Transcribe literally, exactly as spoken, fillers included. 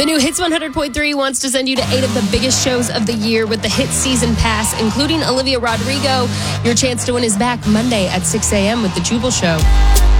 The new Hits one hundred point three wants to send you to eight of the biggest shows of the year with the Hits Season Pass, including Olivia Rodrigo. Your chance to win is back Monday at six a.m. with The Jubal Show.